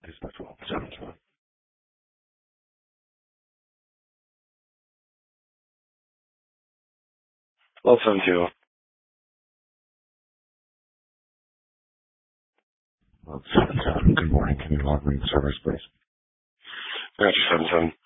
Dispatch 1277. 1272. 1277. Good morning. Can you log me to service, please? Gotcha, 77.